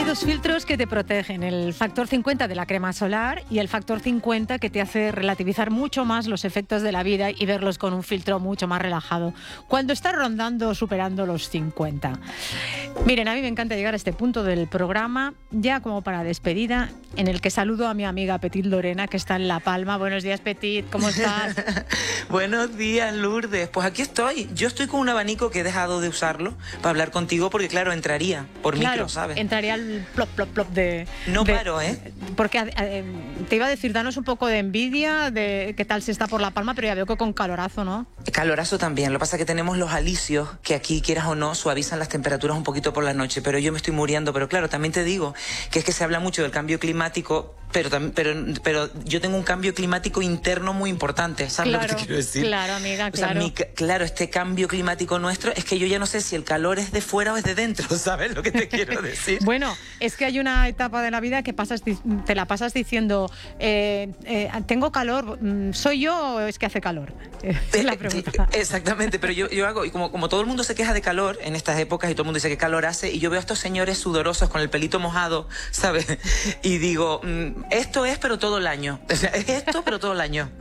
dos filtros que te protegen, el factor 50 de la crema solar y el factor 50 que te hace relativizar mucho más los efectos de la vida y verlos con un filtro mucho más relajado cuando estás rondando o superando los 50. Miren, a mí me encanta llegar a este punto del programa, ya como para despedida, en el que saludo a mi amiga Petit Lorena, que está en La Palma. Buenos días, Petit, ¿cómo estás? Buenos días, Lourdes. Pues aquí estoy. Yo estoy con un abanico que he dejado de usarlo para hablar contigo porque, claro, entraría por micro, ¿sabes? Entraría el plop, plop, plop de... No paro, ¿eh? Porque te iba a decir, danos un poco de envidia de qué tal se está por La Palma, pero ya veo que con calorazo, ¿no? Calorazo también. Lo que pasa es que tenemos los alisios que aquí, quieras o no, suavizan las temperaturas un poquito por la noche, pero yo me estoy muriendo. Pero claro, también te digo que es que se habla mucho del cambio climático, pero yo tengo un cambio climático interno muy importante, ¿sabes lo que te quiero decir? Claro, amiga, claro. O sea, claro, este cambio climático nuestro es que yo ya no sé si el calor es de fuera o es de dentro, ¿sabes lo que te quiero decir? Bueno, es que hay una etapa de la vida que te la pasas diciendo, tengo calor, ¿soy yo o es que hace calor? Es la pregunta. Exactamente, pero yo hago, y como todo el mundo se queja de calor en estas épocas y todo el mundo dice que calor hace, y yo veo a estos señores sudorosos con el pelito mojado, ¿sabes? Y digo, esto es pero todo el año. O sea, es esto pero todo el año.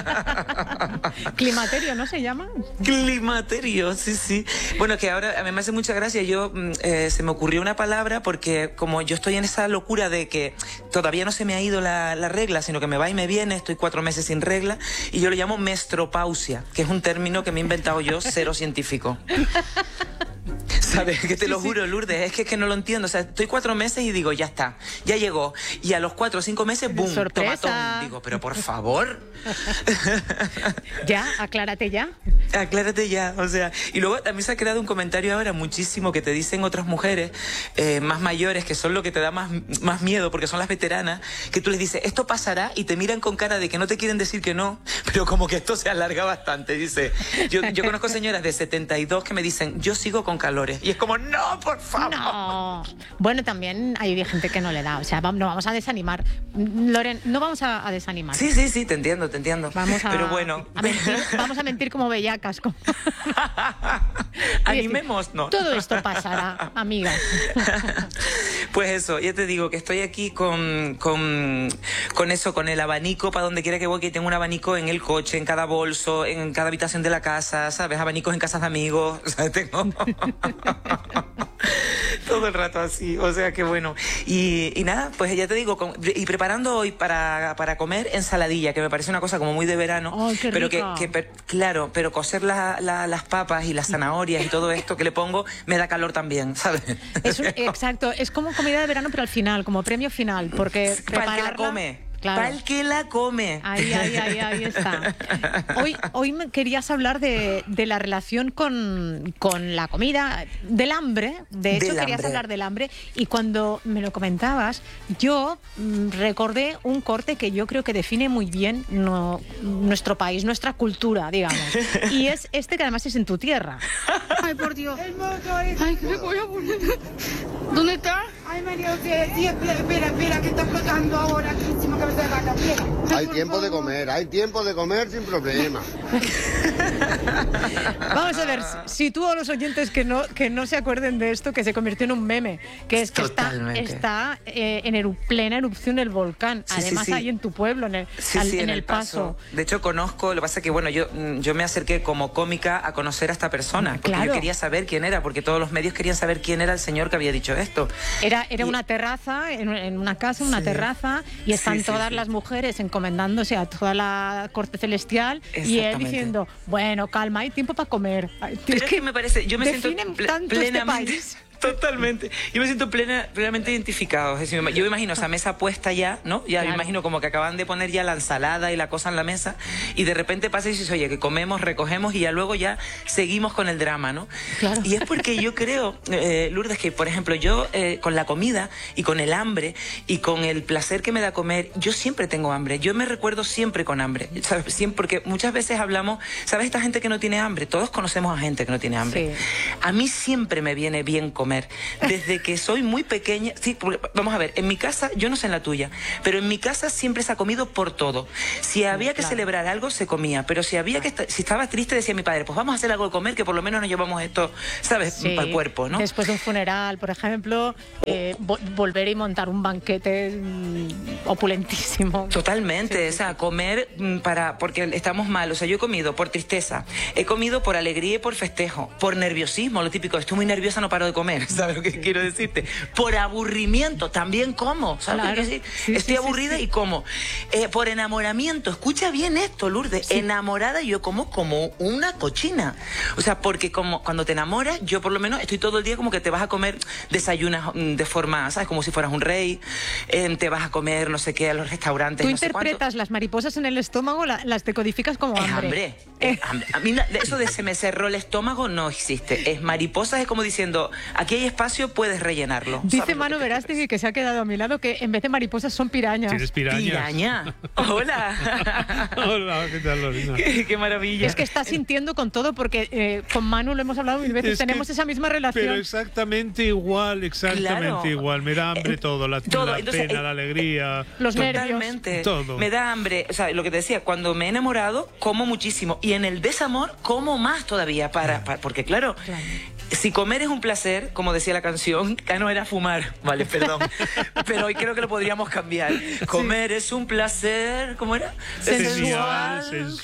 Climaterio, ¿no se llama? Climaterio, sí, sí. Bueno, que ahora a mí me hace mucha gracia. Yo se me ocurrió una palabra porque como yo estoy en esa locura de que todavía no se me ha ido la regla, sino que me va y me viene, estoy 4 meses sin regla, y yo lo llamo menstropausia, que es un término que me he inventado yo, cero científico. ¿Sabes? Que te lo juro, Lourdes, es que no lo entiendo. O sea, estoy 4 meses y digo, ya está, ya llegó. Y a los 4 o 5 meses, ¡boom! ¡Sorpresa! Tomatón. Digo, pero por favor. Ya, aclárate ya. Aclárate ya, o sea. Y luego también se ha creado un comentario ahora muchísimo que te dicen otras mujeres más mayores, que son lo que te da más miedo, porque son las veteranas, que tú les dices, esto pasará, y te miran con cara de que no te quieren decir que no, pero como que esto se alarga bastante. Dice, yo conozco señoras de 72 que me dicen, yo sigo con calores. Y es como, no, por favor. No. Bueno, también hay gente que no le da. O sea, no vamos a desanimar. Loren, no vamos a desanimar. Sí, sí, sí, te entiendo. Pero bueno. Vamos a mentir como bellacas. Animemos, ¿no? Todo esto pasará, amiga. Pues eso, ya te digo que estoy aquí con eso, con el abanico para donde quiera que voy, que tengo un abanico en el coche, en cada bolso, en cada habitación de la casa, ¿sabes? Abanicos en casas de amigos, o sea, tengo... todo el rato así, o sea que bueno. Y nada, pues ya te digo, y preparando hoy para comer ensaladilla, que me parece una cosa como muy de verano. ¡Oh, qué pero rica! Claro, pero cocer las papas y las zanahorias y todo esto que le pongo me da calor también, ¿sabes? Exacto, es como comida de verano, pero al final, como premio final, porque para el que la come. Claro. Para el que la come. Ahí está. Hoy me querías hablar de la relación con la comida, del hambre. De hecho, querías hablar del hambre. Y cuando me lo comentabas, yo recordé un corte que yo creo que define muy bien nuestro país, nuestra cultura, digamos. Y es este que además es en tu tierra. Ay, por Dios. Ay, ¿qué me voy a poner? ¿Dónde está? Ay, María, espera, que está flotando ahora aquí encima de cabeza de vaca. Hay tiempo de comer sin problema. Vamos a ver, si tú o los oyentes que no se acuerden de esto, que se convirtió en un meme, que es que está en plena erupción el volcán, sí, además sí. Ahí en tu pueblo, en el Paso. De hecho conozco, lo que pasa es que bueno, yo me acerqué como cómica a conocer a esta persona, porque claro. Yo quería saber quién era, porque todos los medios querían saber quién era el señor que había dicho esto. Era una terraza, en una casa, una terraza, y están todas las mujeres encomendándose a toda la corte celestial, y él diciendo, bueno, calma, hay tiempo para comer. Pero es que me parece, yo me siento tanto plenamente... este país. Totalmente. Yo me siento plenamente identificado. Es decir, yo me imagino esa mesa puesta ya, ¿no? Ya me imagino como que acaban de poner ya la ensalada y la cosa en la mesa, y de repente pasa y dices, oye, que comemos, recogemos y ya luego ya seguimos con el drama, ¿no? Claro. Y es porque yo creo, Lourdes, que por ejemplo yo con la comida y con el hambre y con el placer que me da comer, yo siempre tengo hambre. Yo me recuerdo siempre con hambre, ¿sabes? Siempre, porque muchas veces hablamos, ¿sabes? Esta gente que no tiene hambre, todos conocemos a gente que no tiene hambre. Sí. A mí siempre me viene bien comer. comer. Desde que soy muy pequeña, sí, porque, vamos a ver, en mi casa, yo no sé en la tuya, pero en mi casa siempre se ha comido por todo. Si había que celebrar algo, se comía, pero si había que si estaba triste, decía mi padre, pues vamos a hacer algo de comer, que por lo menos nos llevamos esto, ¿sabes? Sí. Para el cuerpo, ¿no? Después de un funeral, por ejemplo, volver y montar un banquete opulentísimo. Totalmente, o sea, comer porque estamos mal. O sea, yo he comido por tristeza, he comido por alegría y por festejo, por nerviosismo, lo típico, estoy muy nerviosa, no paro de comer, ¿sabes lo que quiero decirte? Por aburrimiento, también como, ¿sabes lo que quiero decir? Estoy aburrida y como. Por enamoramiento, escucha bien esto, Lourdes, enamorada yo como una cochina. O sea, porque como cuando te enamoras, yo por lo menos estoy todo el día como que te vas a comer, desayunas de forma, ¿sabes? Como si fueras un rey, te vas a comer no sé qué a los restaurantes. Tú no sé interpretas las mariposas en el estómago, las decodificas como hambre. Es hambre. A mí eso de se me cerró el estómago no existe. Es mariposas, es como diciendo, aquí hay espacio, puedes rellenarlo. Dice Manu Verástegui, que se ha quedado a mi lado, que en vez de mariposas son pirañas. ¿Tienes pirañas? Piraña. Hola. Hola, ¿qué tal, Lorena? Qué maravilla. Es que estás sintiendo con todo, porque con Manu lo hemos hablado mil veces, tenemos esa misma relación. Pero exactamente igual, Claro. igual. Me da hambre todo, la Entonces, pena, la alegría. Los totalmente. nervios. Todo. Me da hambre. O sea, lo que te decía, cuando me he enamorado, como muchísimo. Y en el desamor, como más todavía. Porque, claro, si comer es un placer, como decía la canción, no era fumar, vale, perdón. Pero hoy creo que lo podríamos cambiar. Comer es un placer, ¿cómo era? Sensual.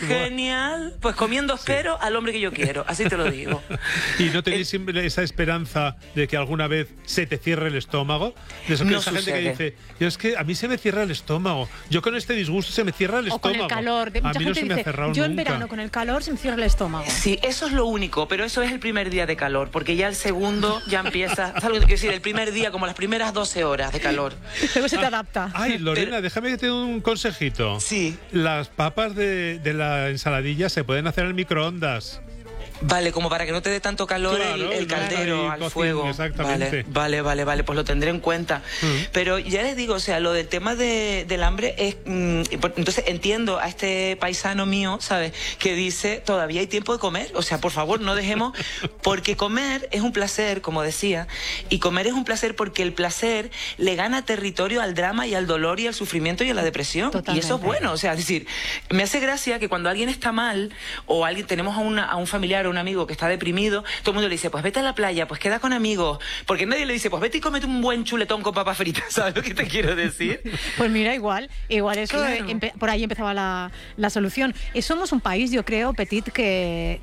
Genial. Pues comiendo espero al hombre que yo quiero, así te lo digo. ¿Y no tenéis siempre esa esperanza de que alguna vez se te cierre el estómago? De eso que No esa gente que sucede. dice, yo es que a mí se me cierra el estómago. Yo con este disgusto se me cierra el O con estómago. el calor. A Mucha mí no gente se me ha dice, cerrado yo en nunca. verano con el calor se me cierra el estómago. Sí, eso es lo único, pero eso es el primer día de calor, porque ya el segundo ya empieza, ¿sabes lo que te quiero decir? El primer día, como las primeras 12 horas de calor. Luego se te adapta. Ay, Lorena, déjame que te dé un consejito. Sí. Las papas de la ensaladilla se pueden hacer en microondas. Vale, como para que no te dé tanto calor Claro, el caldero ahí al cocina, fuego. exactamente. Vale, pues lo tendré en cuenta. Pero ya les digo, o sea, lo del tema del hambre es... entonces entiendo a este paisano mío, ¿sabes? Que dice, todavía hay tiempo de comer. O sea, por favor, no dejemos... Porque comer es un placer, como decía, y comer es un placer porque el placer le gana territorio al drama y al dolor y al sufrimiento y a la depresión. Totalmente. Y eso es bueno, o sea, es decir, me hace gracia que cuando alguien está mal o tenemos a un familiar o un amigo que está deprimido, todo el mundo le dice, pues vete a la playa, pues queda con amigos, porque nadie le dice, pues vete y cómete un buen chuletón con papas fritas, ¿sabes lo que te quiero decir? Pues mira, igual eso, Claro. por ahí empezaba la solución. Somos un país, yo creo, Petit, que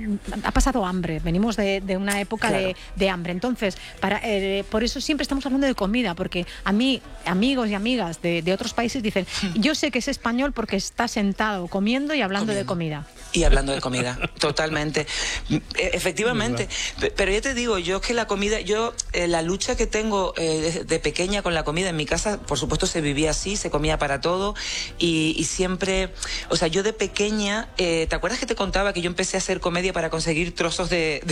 ha pasado hambre. Venimos de una época Claro. de hambre. Entonces, por eso siempre estamos hablando de comida, porque a mí, amigos y amigas de otros países dicen, yo sé que es español porque está sentado comiendo y hablando de comida. Y hablando de comida, totalmente. Efectivamente. Pero ya te digo, yo es que la comida, la lucha que tengo de pequeña con la comida en mi casa, por supuesto se vivía así, se comía para todo y siempre, o sea, yo de pequeña, ¿te acuerdas que te contaba que yo empecé a hacer comedia para conseguir trozos de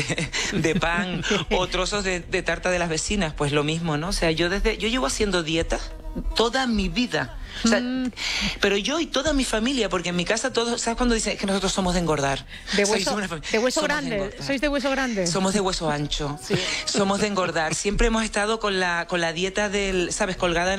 pan o trozos de tarta de las vecinas? Pues lo mismo, ¿no? O sea, yo llevo haciendo dieta toda mi vida. O sea, pero yo y toda mi familia, porque en mi casa todos, ¿sabes cuando dicen que nosotros somos de engordar? De O sea, hueso, somos una de hueso somos grande. engordar. ¿Sois de hueso grande? Somos de hueso ancho. Sí. Somos de engordar. Siempre hemos estado con la dieta del, ¿sabes? Colgada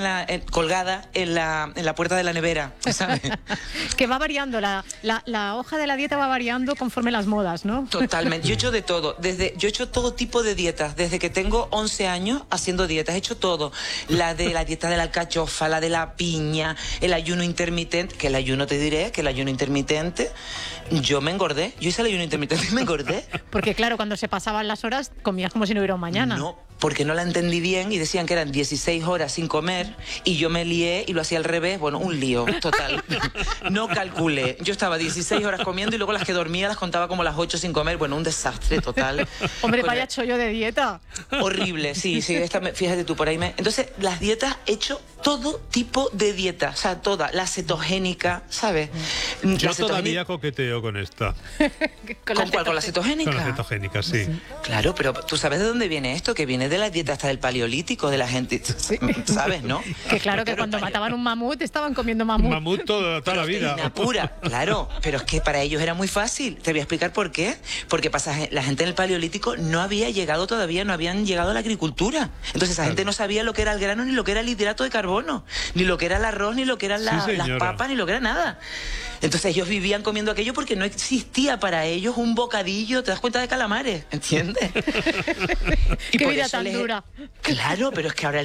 en la puerta de la nevera, ¿sabes? Que va variando, la hoja de la dieta va variando conforme las modas, ¿no? Totalmente. Yo he hecho de todo. Yo he hecho todo tipo de dietas. Desde que tengo 11 años haciendo dietas. He hecho todo. La dieta de la alcachofa, la de la piña, el ayuno intermitente. Que el ayuno, te diré, que el ayuno intermitente, yo me engordé. Yo hice el ayuno intermitente y me engordé. Porque claro, cuando se pasaban las horas, comías como si no hubiera un mañana. No, porque no la entendí bien y decían que eran 16 horas sin comer y yo me lié y lo hacía al revés. Bueno, un lío total. No calculé. Yo estaba 16 horas comiendo y luego las que dormía las contaba como las 8 sin comer. Bueno, un desastre total. Hombre, Pues, vaya chollo de dieta. horrible, sí, fíjate tú, por ahí Entonces, las dietas, he hecho todo tipo de dieta, o sea, toda, la cetogénica, ¿sabes? Yo todavía coqueteo con esta. ¿Con cuál? ¿Con la cetogénica? Con la cetogénica, sí. Claro, pero ¿tú sabes de dónde viene esto? Que viene de la dieta hasta del paleolítico de la gente, ¿sabes, no? Que claro que cuando mataban un mamut estaban comiendo mamut. Mamut toda la vida. Pura, claro, pero es que para ellos era muy fácil. Te voy a explicar por qué. Porque la gente en el paleolítico no había llegado todavía, no habían llegado a la agricultura. Entonces esa gente no sabía lo que era el grano, ni lo que era el hidrato de carbono, ni lo que era el arroz, ni lo que eran las papas, ni lo que era nada. Entonces ellos vivían comiendo aquello porque no existía para ellos un bocadillo, ¿te das cuenta? De calamares, ¿entiendes? Qué vida tan dura. Claro, pero es que ahora